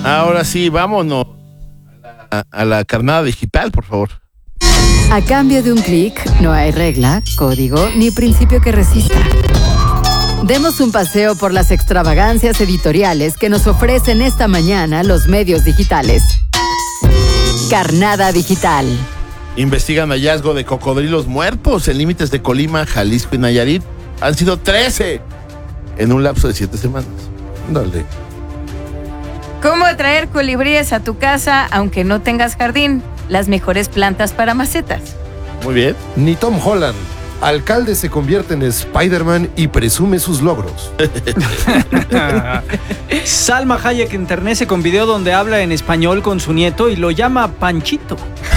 Ahora sí, vámonos a la carnada digital, por favor. A cambio de un clic, no hay regla, código ni principio que resista. Demos un paseo por las extravagancias editoriales que nos ofrecen esta mañana los medios digitales. Carnada Digital. Investigan hallazgo de cocodrilos muertos en límites de Colima, Jalisco y Nayarit. Han sido 13 en un lapso de 7 semanas. Dale. ¿Cómo atraer colibríes a tu casa aunque no tengas jardín? Las mejores plantas para macetas. Muy bien. Ni Tom Holland. Alcalde se convierte en Spider-Man y presume sus logros. Salma Hayek enternece con video donde habla en español con su nieto y lo llama Panchito.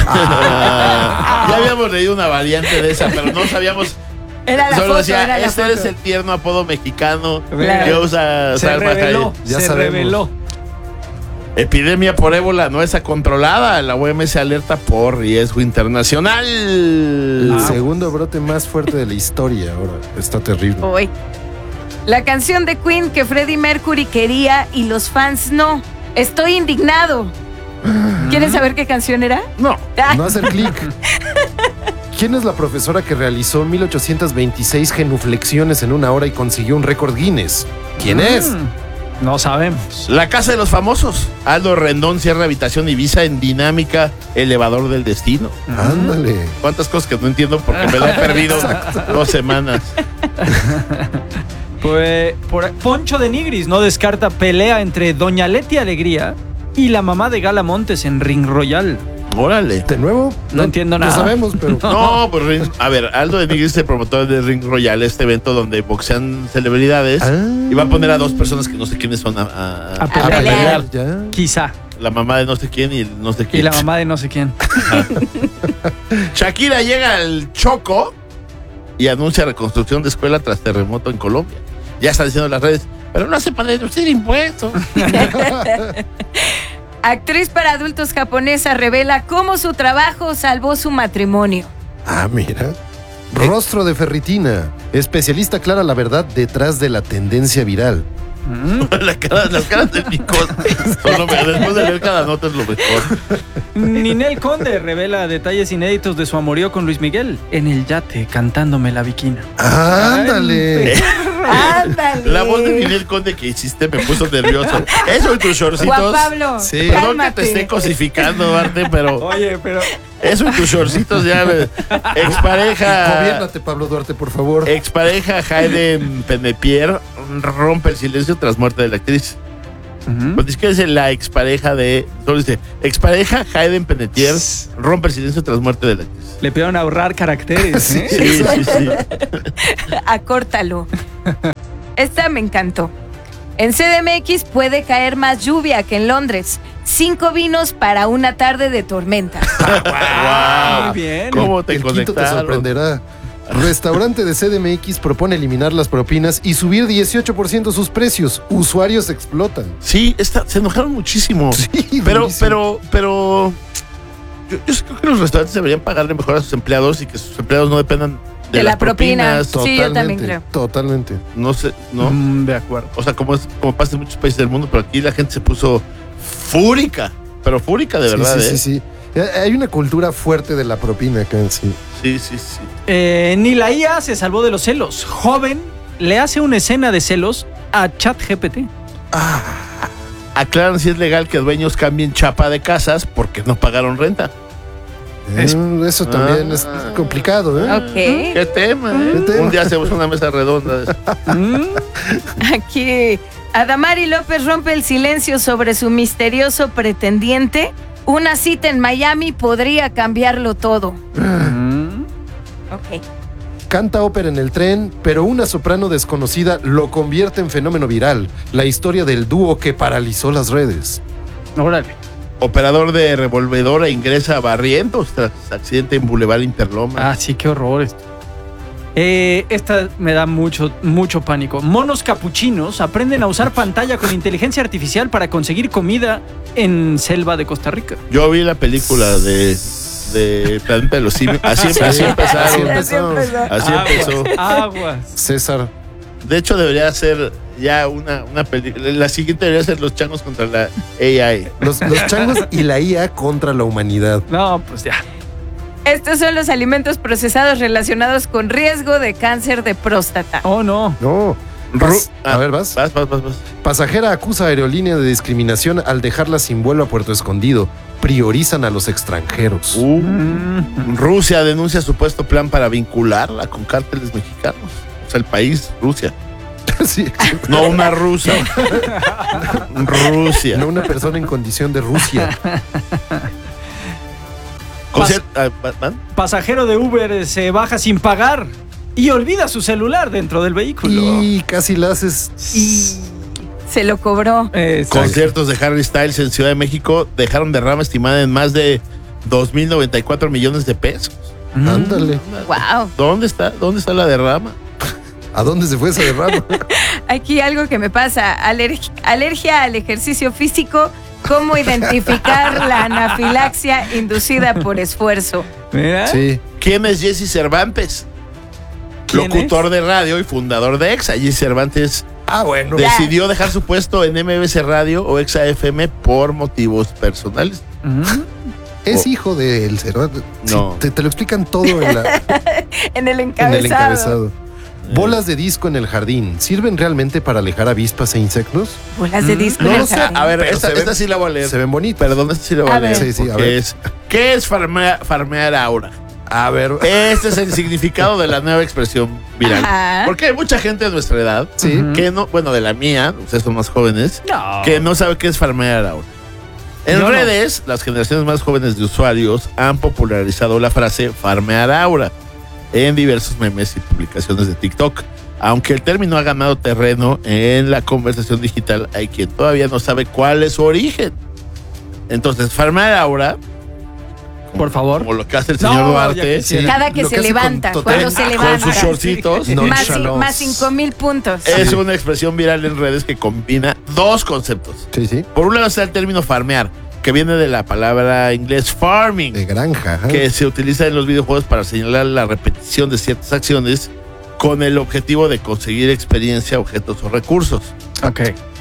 Ya habíamos leído una variante de esa, pero no sabíamos. Era la Solo foto, decía, era la este foto. es el tierno apodo mexicano Claro. que usa Se Salma reveló, Hayek. Ya se sabemos. reveló. Epidemia por ébola no está controlada. La OMS alerta por riesgo internacional. El segundo brote más fuerte de la historia ahora. Está terrible. Hoy. La canción de Queen que Freddie Mercury quería y los fans no. Estoy indignado. ¿Quieren saber qué canción era? No. No hacer clic. ¿Quién es la profesora que realizó 1826 genuflexiones en una hora y consiguió un récord Guinness? ¿Quién es? No sabemos. La casa de los famosos. Aldo Rendón cierra habitación Ibiza en dinámica elevador del destino. Ándale. ¿Cuántas cosas que no entiendo porque me la he perdido 2 semanas? Pues, Poncho de Nigris no descarta pelea entre Doña Leti Alegría y la mamá de Gala Montes en Ring Royal. Órale. ¿De nuevo? No entiendo nada. No sabemos, pero... No, pues a ver, Aldo de Nigris es el promotor de Ring Royal, este evento donde boxean celebridades y va a poner a 2 personas que no sé quiénes son a pelear. Ya. Quizá. La mamá de no sé quién y el no sé Y quién. la mamá de no sé quién. Shakira llega al Choco y anuncia reconstrucción de escuela tras terremoto en Colombia. Ya están diciendo las redes, pero no hace para deducir impuestos. Actriz para adultos japonesa revela cómo su trabajo salvó su matrimonio. Ah, mira. Rostro de ferritina. Especialista aclara la verdad detrás de la tendencia viral. Las caras de Nicole. Después de leer cada nota es lo mejor. Ninel Conde revela detalles inéditos de su amorío con Luis Miguel en el yate cantándome la viquina. ¡Ándale! ¡Ándale! La voz de Miguel Conde que hiciste me puso nervioso. Eso y tus shortcitos. Juan Pablo, Sí. Perdón que cálmate. te esté cosificando, Arte, pero Oye, pero eso y tus shortcitos ya. Expareja. Gobiérnate, Pablo Duarte, por favor. Expareja Hayden Panettiere rompe el silencio tras muerte de la actriz. Pues es que dice la expareja de. Solo dice, expareja Hayden Panettiere rompe el silencio tras muerte de la actriz. le pidieron ahorrar caracteres. ¿eh? Sí. Acórtalo. Esta me encantó. En CDMX puede caer más lluvia que en Londres. 5 vinos para una tarde de tormenta. Wow. Muy bien. ¿Cómo te El quinto te conectaron? sorprenderá. Restaurante de CDMX propone eliminar las propinas y subir 18% sus precios. Usuarios explotan. Sí, se enojaron muchísimo. Sí, pero durísimo. yo creo que los restaurantes deberían pagarle mejor a sus empleados y que sus empleados no dependan de la las propina. propinas. Sí, yo también creo. Totalmente. No sé, ¿no? De acuerdo. O sea, como pasa en muchos países del mundo, pero aquí la gente se puso fúrica. Pero fúrica de verdad, sí, sí. Hay una cultura fuerte de la propina acá en sí. Sí. Ni la IA se salvó de los celos. Joven le hace una escena de celos a ChatGPT. Aclaran si es legal que dueños cambien chapa de casas porque no pagaron renta. Eso también es complicado, ¿eh? Ok. ¿Qué tema, eh? ¿Qué tema? Un día hacemos una mesa redonda de eso. Aquí, Adamari López rompe el silencio sobre su misterioso pretendiente. Una cita en Miami podría cambiarlo todo. Ok. Canta ópera en el tren, pero una soprano desconocida lo convierte en fenómeno viral. La historia del dúo que paralizó las redes. Órale. Operador de revolvedora ingresa a Barrientos tras accidente en Boulevard Interloma. Ah, sí, qué horror esto. Esta me da mucho pánico. Monos capuchinos aprenden a usar pantalla con inteligencia artificial para conseguir comida en selva de Costa Rica. Yo vi la película de Planeta de los Simios. Así empezaron. Así empezó. Así empezó. Aguas. César. De hecho, debería ser ya una película. La siguiente debería ser los changos contra la AI. Los changos y la IA contra la humanidad. No, pues ya. Estos son los alimentos procesados relacionados con riesgo de cáncer de próstata. Oh, no. No. A ver, ¿vas? Vas. Pasajera acusa a aerolínea de discriminación al dejarla sin vuelo a Puerto Escondido. Priorizan a los extranjeros. Rusia denuncia supuesto plan para vincularla con cárteles mexicanos. O sea, el país, Rusia. Sí. No una rusa. Rusia. No una persona en condición de Rusia. Pasajero de Uber se baja sin pagar y olvida su celular dentro del vehículo. Y casi la haces. Y se lo cobró. Conciertos de Harry Styles en Ciudad de México dejaron derrama estimada en más de 2.094 millones de pesos. Ándale. Wow. ¿Dónde está la derrama? ¿A dónde se fue esa derrama? Aquí algo que me pasa. Alergia al ejercicio físico. ¿Cómo identificar la anafilaxia inducida por esfuerzo? Mira. Sí. ¿Quién es Jesse Cervantes? ¿Quién Locutor de radio y fundador de EXA. Jesse Cervantes Bueno. decidió dejar su puesto en MBC Radio o EXA FM por motivos personales. Es hijo del Cervantes. No. Sí, te lo explican todo en En el el encabezado. encabezado. Bolas de disco en el jardín. ¿Sirven realmente para alejar avispas e insectos? Bolas de disco. No en lo el sé. jardín. A ver, Pero esta sí la voy a leer. Se ven bonitos. Perdón, esta sí la voy a A leer. ver. Sí, a porque ver. ¿Qué es farmear ahora? A ver. Este es el significado de la nueva expresión viral. Ajá. Porque hay mucha gente de nuestra edad, Sí. que no, bueno, de la mía, ustedes son más jóvenes, No. que no sabe qué es farmear ahora. En Yo no. redes, las generaciones más jóvenes de usuarios han popularizado la frase farmear ahora en diversos memes y publicaciones de TikTok. Aunque el término ha ganado terreno en la conversación digital, hay quien todavía no sabe cuál es su origen. Entonces, farmear ahora, Por favor. como lo que hace el No, señor ya Duarte, quisiera. Cada que Lo se que hace levanta, con total- cuando se con levanta. sus shortcitos, No, Más, Shalom. más 5,000 puntos. es una expresión viral en redes que combina dos conceptos. Sí, sí. Por un lado está el término farmear, que viene de la palabra inglés farming, De granja. ajá. que se utiliza en los videojuegos para señalar la repetición de ciertas acciones con el objetivo de conseguir experiencia, objetos o recursos. Ok.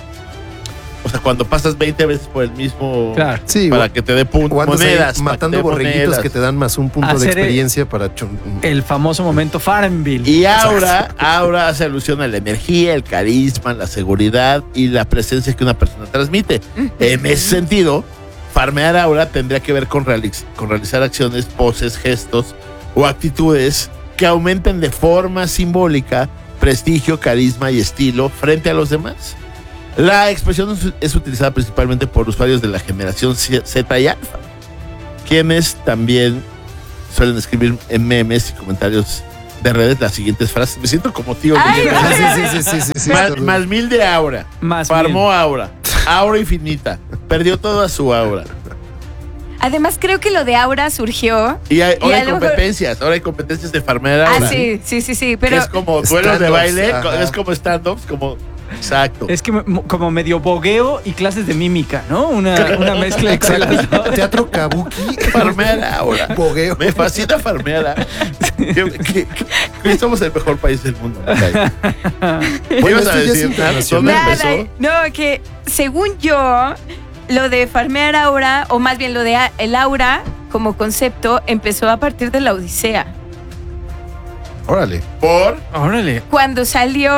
O sea, cuando pasas 20 veces por el mismo Claro. Sí, para que te dé o andas ahí monedas. matando borreguitos que te dan más un punto de Hacer experiencia para... El famoso momento Farmville. Y ahora hace alusión a la energía, el carisma, la seguridad y la presencia que una persona transmite. En ese sentido, farmear ahora tendría que ver con realizar acciones, poses, gestos o actitudes que aumenten de forma simbólica prestigio, carisma y estilo frente a los demás. La expresión es utilizada principalmente por usuarios de la generación Z y Alfa, quienes también suelen escribir en memes y comentarios de redes las siguientes frases. Me siento como tío. Ay, Sí. Más 1000 de aura. Más Farmó aura. Aura infinita. Perdió toda su aura. Además, creo que lo de Aura surgió. Ahora a hay lo mejor- competencias. Ahora hay competencias de farmear aura. Ah, sí. Que Pero es como duelos de Stand-ups, baile. ajá. Es como stand-ups. Como... Exacto. Es que como medio bogueo y clases de mímica, ¿no? Una mezcla entre las dos. Teatro kabuki. Farmear aura. Bogueo. Me fascina farmear aura. Que somos el mejor país del mundo. ¿Qué Bueno, ibas a esto ya es decir? internacional. ¿Dónde nada, empezó? no, que según yo, lo de farmear aura, o más bien lo de el aura como concepto, empezó a partir de la Odisea. Órale. Por... Órale. Cuando salió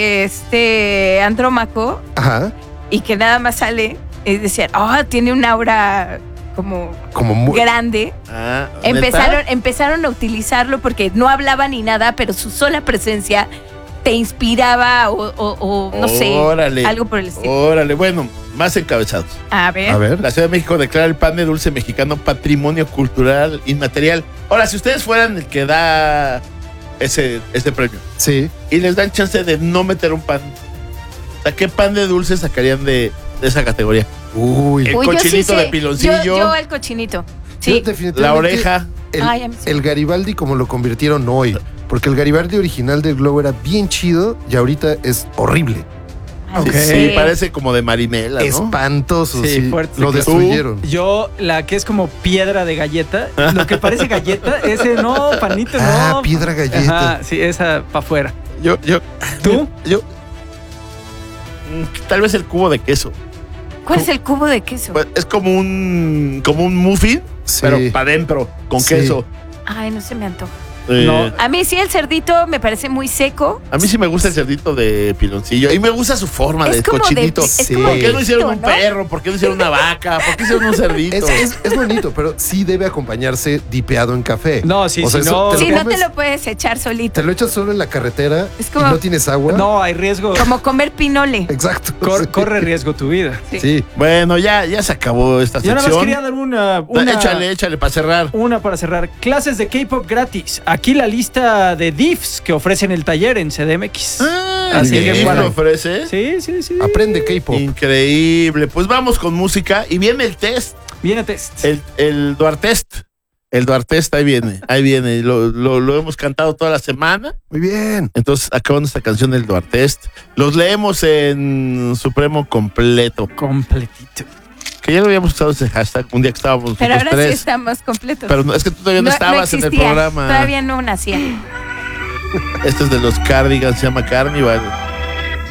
Andrómaco Ajá. y que nada más sale y decían, tiene un aura como Como muy... grande. Ah, ¿neta? Empezaron a utilizarlo porque no hablaba ni nada, pero su sola presencia te inspiraba o no sé, Órale. algo por el estilo. Órale, bueno, más encabezados. A ver. A ver. La Ciudad de México declara el pan de dulce mexicano patrimonio cultural inmaterial. Ahora, si ustedes fueran el que da ese premio Sí. y les dan chance de no meter un pan, o sea, ¿qué pan de dulce sacarían de esa categoría? Uy. El Uy, yo sí cochinito sé. de piloncillo. Yo el cochinito. Sí. Yo definitivamente La oreja. Ay, a mí sí. El Garibaldi como lo convirtieron hoy. Porque el Garibaldi original del Globo era bien chido y ahorita es horrible. Ay, Ok. Sí, parece como de marinela, ¿no? Espantoso. Sí, Sí, fuerte. Lo ¿Tú? destruyeron. Yo, la que es como piedra de galleta, lo que parece galleta, ese no, panito, no. Piedra galleta. Ajá, sí, esa para afuera. Yo, ¿Tú? yo, Tal vez el cubo de queso. ¿Cuál es el cubo de queso? Pues, es como un muffin, Sí. pero para adentro, con Sí. queso. Ay, no se me antoja. No. A mí sí el cerdito me parece muy seco. A mí sí me gusta el cerdito de piloncillo. Y me gusta su forma de Es como cochinito. es Sí. como ¿Por qué no hicieron un viejito, ¿no? perro? ¿Por qué no hicieron una vaca? ¿Por qué hicieron un cerdito? Es bonito, pero sí debe acompañarse dipeado en café. No, sí, O sea, si eso no- te Si lo no te comes, lo puedes echar solito. te lo echas solo en la carretera Es como- y no tienes agua. No, hay riesgo. Como comer pinole. Exacto. Sí. Corre riesgo tu vida. Sí. Bueno, ya se acabó esta Yo nada más sección. quería dar una Échale para cerrar. Una para cerrar. Clases de K-pop gratis. Aquí la lista de DIFs que ofrecen el taller en CDMX. Así ¿Qué que gift bueno. lo ofrece? Sí. Aprende K-pop. Increíble. Pues vamos con música y viene el test. Viene test. El Duartest. El Duartest, ahí viene. Lo hemos cantado toda la semana. Muy bien. Entonces, acabando esta canción del Duartest, los leemos en Supremo completo. Completito. Que ya lo habíamos usado ese hashtag un día que estábamos Pero nosotros ahora sí tres. estamos completos. Pero no, es que tú todavía no estabas en el existía. programa. Todavía no nacía. Este es de los Cardigans, se llama Carnival.